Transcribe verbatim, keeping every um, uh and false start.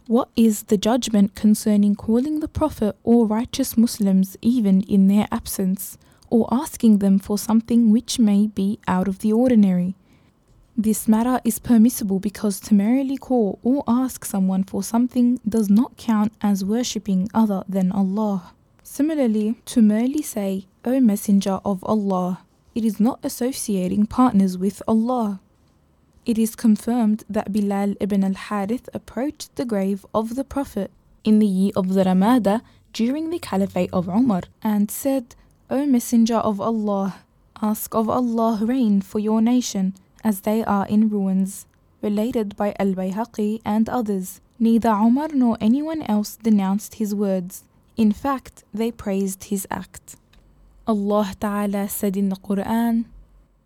What is the judgment concerning calling the Prophet or righteous Muslims even in their absence, or asking them for something which may be out of the ordinary? This matter is permissible because to merely call or ask someone for something does not count as worshipping other than Allah. Similarly, to merely say, O Messenger of Allah, it is not associating partners with Allah. It is confirmed that Bilal ibn al-Harith approached the grave of the Prophet in the year of the Ramada during the Caliphate of Umar and said, O Messenger of Allah, ask of Allah rain for your nation, as they are in ruins. Related by Al-Bayhaqi and others. Neither Umar nor anyone else denounced his words. In fact, they praised his act. Allah Ta'ala said in the Quran,